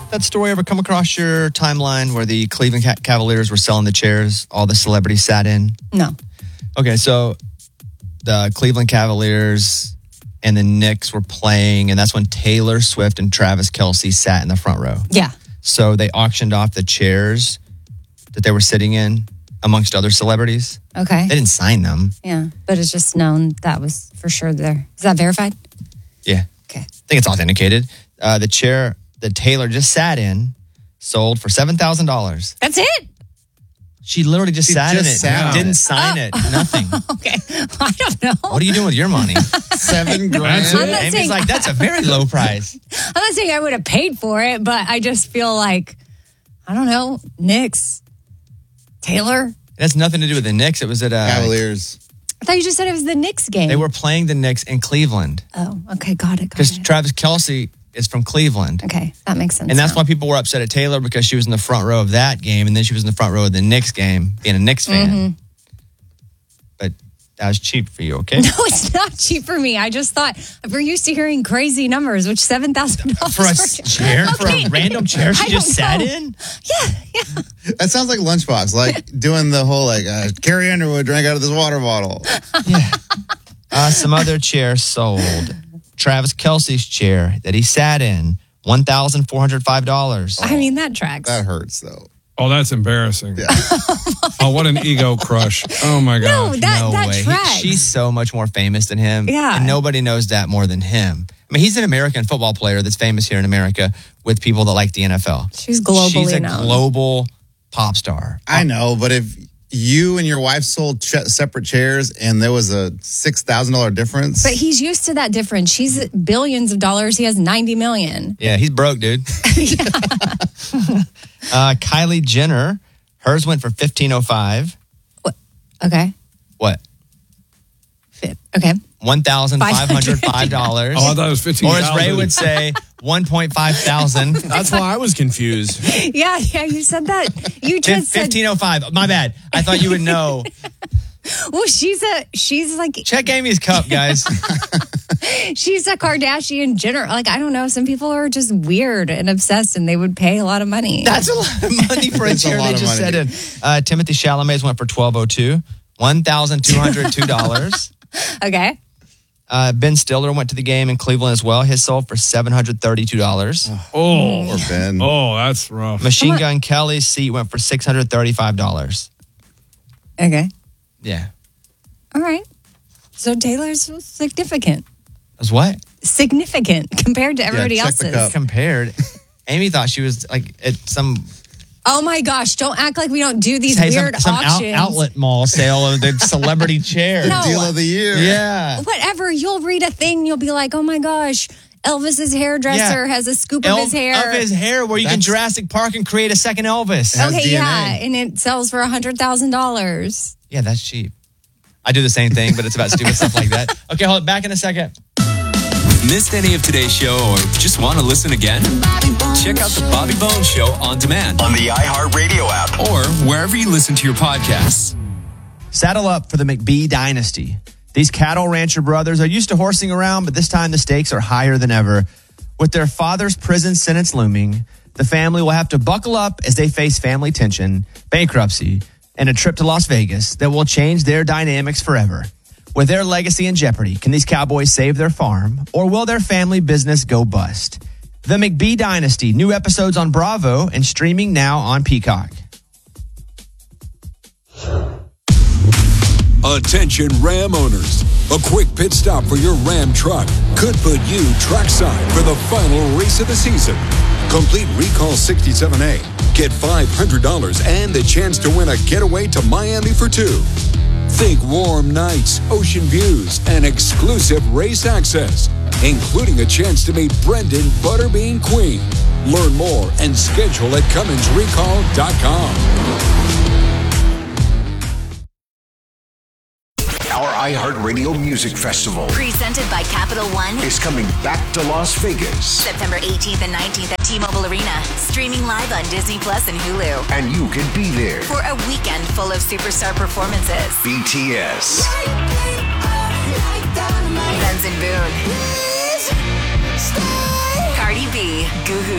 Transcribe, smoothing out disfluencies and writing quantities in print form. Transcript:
that story ever come across your timeline where the Cleveland Cavaliers were selling the chairs all the celebrities sat in? No. Okay, so the Cleveland Cavaliers and the Knicks were playing, and that's when Taylor Swift and Travis Kelce sat in the front row. Yeah. So they auctioned off the chairs that they were sitting in amongst other celebrities. Okay. They didn't sign them. Yeah, but it's just known that was for sure there. Is that verified? Yeah. Okay. I think it's authenticated. The chair that Taylor just sat in sold for $7,000. That's it? She literally just sat in it. Didn't sign it. Nothing. Okay. I don't know. What are you doing with your money? $7,000. Amy's like, that's a very low price. I'm not saying I would have paid for it, but I just feel like, I don't know, Knicks, Taylor. It has nothing to do with the Knicks. It was at Cavaliers. I thought you just said it was the Knicks game. They were playing the Knicks in Cleveland. Oh, okay. Got it. Because Travis Kelce is from Cleveland. Okay. That makes sense. And that's why people were upset at Taylor, because she was in the front row of that game, and then she was in the front row of the Knicks game, being a Knicks fan. Mm-hmm. But that was cheap for you, okay? No, it's not cheap for me. I just thought we're used to hearing crazy numbers, which $7,000 For a chair? For a random chair she just sat in? Yeah. That sounds like Lunchbox, like doing the whole Carrie Underwood drank out of this water bottle. Yeah. Some other chairs sold. Travis Kelce's chair that he sat in, $1,405. I mean, that tracks. That hurts, though. Oh, that's embarrassing. Yeah. Oh, what an ego crush. Oh, my God. No, that way. tracks. She's so much more famous than him. Yeah. And nobody knows that more than him. I mean, he's an American football player that's famous here in America with people that like the NFL. She's globally She's a known. global pop star. I know, but if you and your wife sold separate chairs and there was a $6,000 difference. But he's used to that difference. She's billions of dollars. He has 90 million. Yeah, he's broke, dude. Kylie Jenner, hers went for $1,505. What? Okay. What? Okay. $1,505. Oh, I thought it was $15,000. Or as Ray would say, 1.5 thousand. That's why I was confused. Yeah, you said that. You just said 1505. My bad. I thought you would know. Well, she's like Check Amy's cup, guys. she's a Kardashian Jenner. Like, I don't know. Some people are just weird and obsessed, and they would pay a lot of money. That's a lot of money for a That's a chair lot they of just money, said in. Timothy Chalamet's went for $1,202. $1,202. Okay. Ben Stiller went to the game in Cleveland as well. His sold for $732. Oh, Or Ben. Oh, that's rough. Machine Gun Kelly's seat went for $635. Okay. Yeah. All right. So Taylor's significant. As what? Significant compared to everybody check the else's. cup. Compared. Amy thought she was like at some Oh my gosh! Don't act like we don't do these weird auctions. outlet mall sale of the celebrity chair. No. Deal of the year. Yeah. Whatever. You'll read a thing. You'll be like, oh my gosh, Elvis's hairdresser has a scoop of his hair. Of his hair, where you can Jurassic Park and create a second Elvis. Has Okay, DNA. yeah, and it sells for $100,000. Yeah, that's cheap. I do the same thing, but it's about stupid stuff like that. Okay, hold it back in a second. Missed any of today's show or just want to listen again? Check out the Bobby Bones Show on demand on the iHeartRadio app or wherever you listen to your podcasts. Saddle up for the McBee dynasty. These cattle rancher brothers are used to horsing around, but this time the stakes are higher than ever. With their father's prison sentence looming, the family will have to buckle up as they face family tension, bankruptcy, and a trip to Las Vegas that will change their dynamics forever. With their legacy in jeopardy, can these cowboys save their farm, or will their family business go bust? The McBee Dynasty, new episodes on Bravo and streaming now on Peacock. Attention Ram owners. A quick pit stop for your Ram truck could put you trackside for the final race of the season. Complete Recall 67A. Get $500 and the chance to win a getaway to Miami for two. Think warm nights, ocean views, and exclusive race access, including a chance to meet Brendan Butterbean Queen. Learn more and schedule at CumminsRecall.com. Our iHeartRadio Music Festival presented by Capital One is coming back to Las Vegas. September 18th and 19th at T-Mobile Arena. Streaming live on Disney Plus and Hulu. And you can be there For a weekend full of superstar performances. BTS, Benson Boone. Cardi B.